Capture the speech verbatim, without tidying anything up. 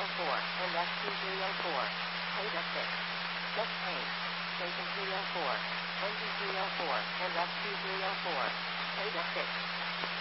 oh four and F Q three oh four. Data six. Just change. Station three oh four. Engine three oh four and F Q three oh four. Data six.